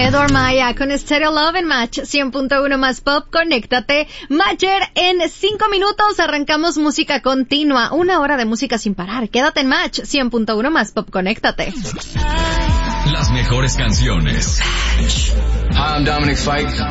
Edward Maya con Stereo Love en Match 100.1 más pop, conéctate. Matcher, en 5 minutos arrancamos música continua, 1 hora de música sin parar. Quédate en Match 100.1 más pop, conéctate. Las mejores canciones. Hi, I'm Dominic Fike.